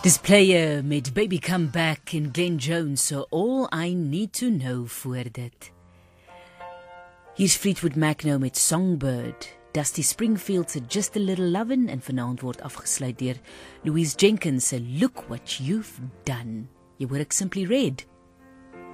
Dis Player met Baby Come Back en Glenn Jones, so All I Need To Know voor dit. Hier's Fleetwood Mac nou met Songbird, Dusty Springfield se Just a Little Lovin' en vanaand word afgesluit deur Louise Jenkins se Look What You've Done. Jy hoor ek Simply Red